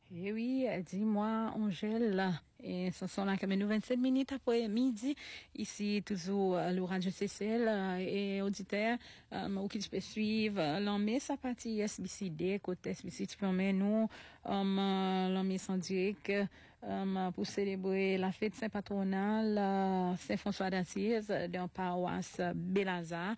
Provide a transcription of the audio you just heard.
Eh oui, dis-moi, Angèle. Et ce sont là comme nous 27 minutes après midi. Ici, toujours le Radio CCL et auditeurs ou qui peut suivre l'homme sa partie SBCD, côté SBC, tu permets nous l'homme sans direct pour célébrer la fête Saint-Patronale Saint-François d'Assise dans paroisse Belazar.